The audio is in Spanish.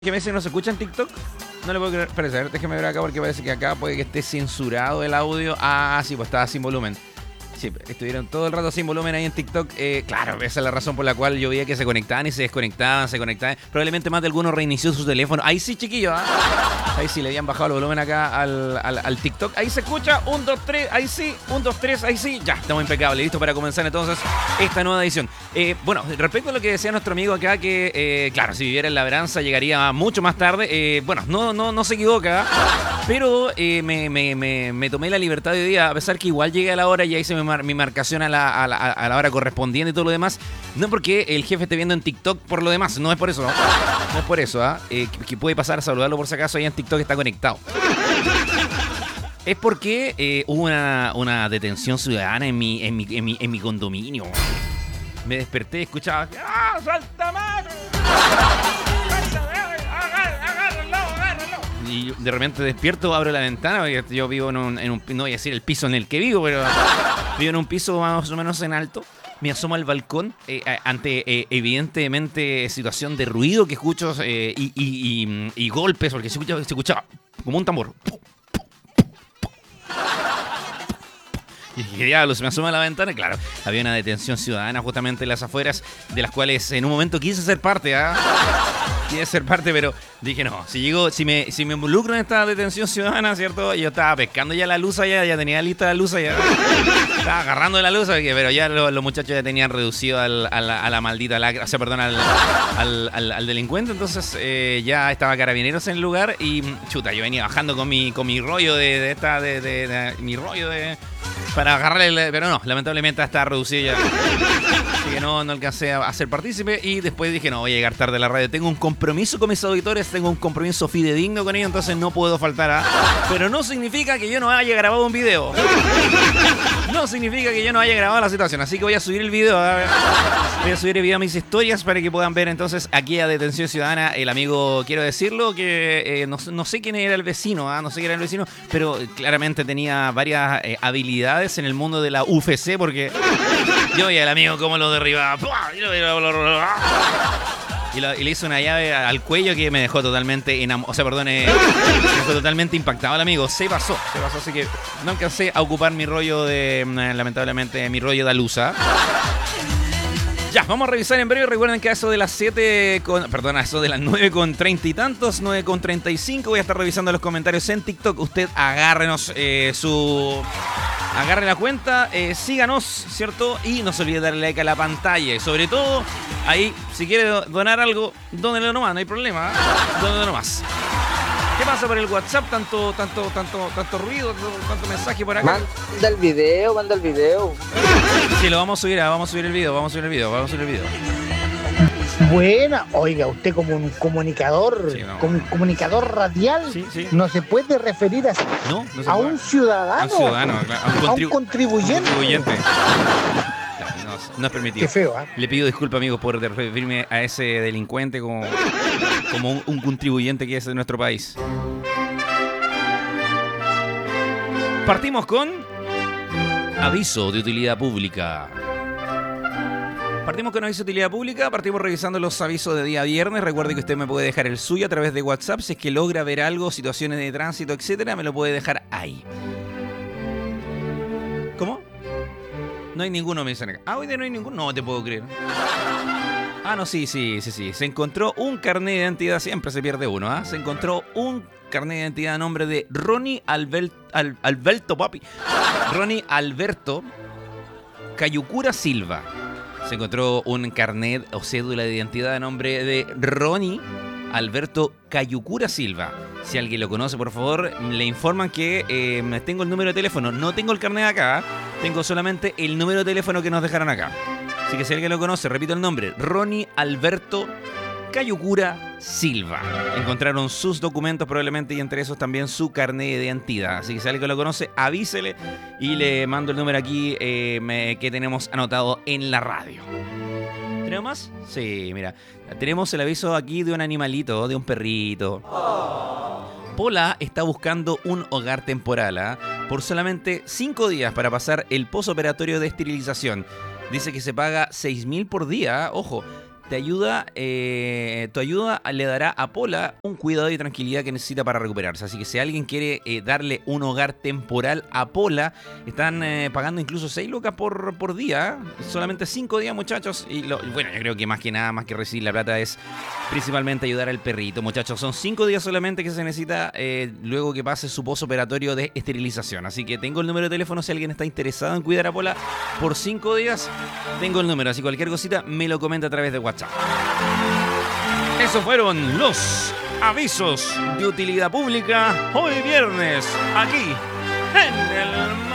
Que me dice no se escucha en TikTok. No le puedo creer. Espérate, a ver, déjeme ver acá porque parece que acá puede que esté censurado el audio. Ah, sí, pues estaba sin volumen. Sí, estuvieron todo el rato sin volumen ahí en TikTok. Claro, esa es la razón por la cual yo veía que se conectaban y se desconectaban, se conectaban. Probablemente más de alguno reinició su teléfono. Ahí sí, chiquillo, ¿ah? Ahí sí, le habían bajado el volumen acá al TikTok. Ahí se escucha, 1, 2, 3, ahí sí, 1, 2, 3, ahí sí. Ya, estamos impecables, listo para comenzar entonces esta nueva edición. Bueno, respecto a lo que decía nuestro amigo acá, que claro, si viviera en Labranza llegaría mucho más tarde. Bueno, no se equivoca, pero me tomé la libertad de hoy día, a pesar que igual llegué a la hora y ya hice mi marcación a la hora correspondiente y todo lo demás. No porque el jefe esté viendo en TikTok por lo demás, no es por eso, ¿no? No es por eso, ¿ah? Que puede pasar a saludarlo por si acaso ahí en TikTok está conectado. Es porque hubo una detención ciudadana en mi condominio. Me desperté y escuchaba ¡ah, salta madre! Y de repente despierto, abro la ventana, porque yo vivo en un no voy a decir el piso en el que vivo, pero vivo en un piso más o menos en alto. Me asomo al balcón ante evidentemente situación de ruido que escucho y golpes, porque se escuchaba como un tambor. Y dije, diablo, se me asoma a la ventana. Claro, había una detención ciudadana justamente en las afueras, de las cuales en un momento quise ser parte, Quise ser parte, pero dije, no, si me involucro en esta detención ciudadana, ¿cierto? Yo estaba pescando ya la luz allá, ya tenía lista la luz allá. Estaba agarrando la luz, pero ya los muchachos ya tenían reducido a la maldita lacra, o sea, perdón, al delincuente. Entonces ya estaba Carabineros en el lugar y chuta, yo venía bajando con mi rollo mi rollo para agarrarle, pero no, lamentablemente está reducido ya. Así que no alcancé a ser partícipe y después dije, no, voy a llegar tarde a la radio. Tengo un compromiso con mis auditores, tengo un compromiso fidedigno con ellos, entonces no puedo faltar. Pero no significa que yo no haya grabado un video. No significa que yo no haya grabado la situación, así que voy a subir el video. Voy a subir el video a mis historias para que puedan ver entonces aquí a Detención Ciudadana. El amigo, quiero decirlo, que no sé quién era el vecino, no sé quién era el vecino, pero claramente tenía varias habilidades en el mundo de la UFC, porque yo veía al amigo cómo lo derribaba. Y le hizo una llave al cuello que me dejó totalmente me dejó totalmente impactado el amigo. Se pasó, así que no alcancé a ocupar mi rollo lamentablemente, mi rollo de alusa. Ya, vamos a revisar en breve. Recuerden que a eso de las 9 con 30 y tantos, 9 con 35, voy a estar revisando los comentarios en TikTok. Usted agárrenos agarre la cuenta, síganos, ¿cierto? Y no se olvide darle like a la pantalla. Y sobre todo, ahí, si quiere donar algo, dónelo nomás, no hay problema, dónelo nomás. ¿Qué pasa por el WhatsApp? Tanto ruido, tanto mensaje por acá. Manda el video. Sí, lo vamos a subir el video. Buena, oiga, usted como un comunicador, sí, no. como un comunicador radial, sí. No se puede referir a un ciudadano, a un contribuyente. No es permitido. Qué feo, Le pido disculpas, amigos, por referirme a ese delincuente como un contribuyente que es de nuestro país. Partimos con aviso de utilidad pública. Partimos revisando los avisos de día viernes. Recuerde que usted me puede dejar el suyo a través de WhatsApp. Si es que logra ver algo, situaciones de tránsito, etcétera, me lo puede dejar ahí. ¿Cómo? No hay ninguno, me dicen acá. Hoy día no hay ninguno. No te puedo creer. No, sí. Se encontró un carnet de identidad. Siempre se pierde uno, Se encontró un carnet de identidad a nombre de Ronnie Alberto, papi. Ronnie Alberto Cayucura Silva. Se encontró un carnet o cédula de identidad a nombre de Ronnie Alberto Cayucura Silva. Si alguien lo conoce, por favor, le informan que tengo el número de teléfono. No tengo el carnet acá, tengo solamente el número de teléfono que nos dejaron acá. Así que si alguien lo conoce, repito el nombre, Ronnie Alberto Cayucura Silva. Encontraron sus documentos probablemente y entre esos también su carnet de identidad. Así que si alguien lo conoce, avísele y le mando el número aquí que tenemos anotado en la radio. ¿Tenemos más? Sí, mira. Tenemos el aviso aquí de un animalito, de un perrito. Pola está buscando un hogar temporal por solamente 5 días para pasar el posoperatorio de esterilización. Dice que se paga 6.000 por día, ojo. tu ayuda le dará a Pola un cuidado y tranquilidad que necesita para recuperarse. Así que si alguien quiere darle un hogar temporal a Pola, están pagando incluso 6 lucas por día. Solamente 5 días, muchachos. Y bueno, yo creo que más que nada, más que recibir la plata, es principalmente ayudar al perrito, muchachos. Son 5 días solamente que se necesita luego que pase su posoperatorio de esterilización. Así que tengo el número de teléfono si alguien está interesado en cuidar a Pola por 5 días. Tengo el número, así cualquier cosita me lo comenta a través de WhatsApp. Esos fueron los avisos de utilidad pública hoy viernes, aquí en el